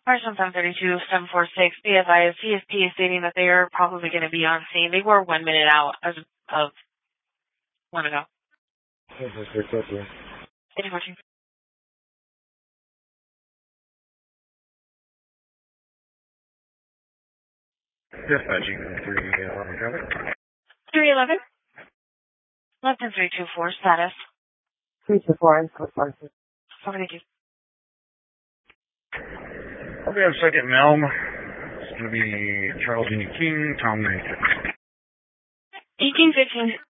Person 732-746, be advised, CSP is stating that they are probably going to be on scene. They were 1 minute out of 1 ago. Yes, sir, thank you. Any watching? Dispatching 311, cover. 311? Left in 324, status. 324, I'm so sorry. Thank you. We have second Melm. It's going to be Charles E. King, Tom 96. 1815.